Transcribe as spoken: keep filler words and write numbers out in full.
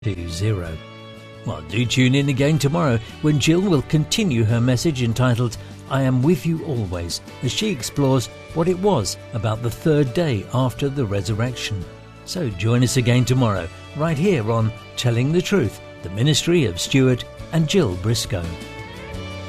two zero. Well, do tune in again tomorrow when Jill will continue her message entitled I Am With You Always, as she explores what it was about the third day after the resurrection. So join us again tomorrow, right here on Telling the Truth, the ministry of Stuart and Jill Briscoe.